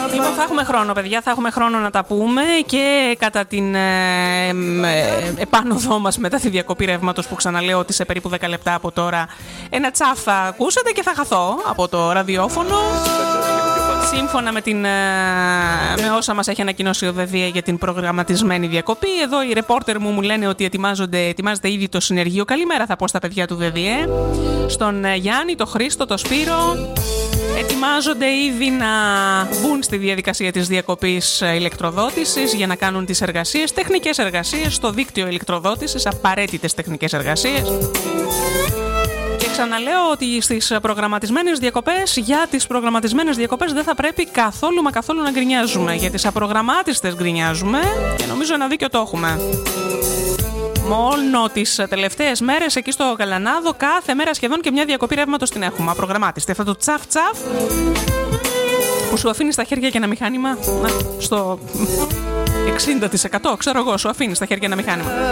Λοιπόν, θα έχουμε χρόνο, παιδιά, θα έχουμε χρόνο να τα πούμε και κατά την επάνωδό μας μετά τη διακοπή ρεύματος, που ξαναλέω ότι σε περίπου 10 λεπτά από τώρα ένα τσάφ θα ακούσετε και θα χαθώ από το ραδιόφωνο. Σύμφωνα με όσα μας έχει ανακοινώσει ο ΔΔΕ για την προγραμματισμένη διακοπή. Εδώ οι ρεπόρτερ μου λένε ότι ετοιμάζεται ήδη το συνεργείο. Καλημέρα θα πω στα παιδιά του ΔΔΕ. Στον Γιάννη, τον Χρήστο, τον Σπύρο. Ετοιμάζονται ήδη να μπουν στη διαδικασία της διακοπής ηλεκτροδότησης για να κάνουν τις εργασίες, τεχνικές εργασίες στο δίκτυο ηλεκτροδότησης, απαραίτητες τεχνικές εργασίες. Και ξαναλέω ότι στις προγραμματισμένες διακοπές, για τις προγραμματισμένες διακοπές δεν θα πρέπει καθόλου μα καθόλου να γκρινιάζουμε. Για τις απρογραμμάτιστες γκρινιάζουμε και νομίζω ένα δίκιο το έχουμε. Μόνο τις τελευταίες μέρες εκεί στο Καλανάδο, κάθε μέρα σχεδόν και μια διακοπή ρεύματος την έχουμε. Απρογραμμάτιστη. Αυτό το τσαφ τσαφ που σου αφήνει στα χέρια και ένα μηχάνημα στο 60% ξέρω εγώ, σου αφήνει στα χέρια ένα μηχάνημα.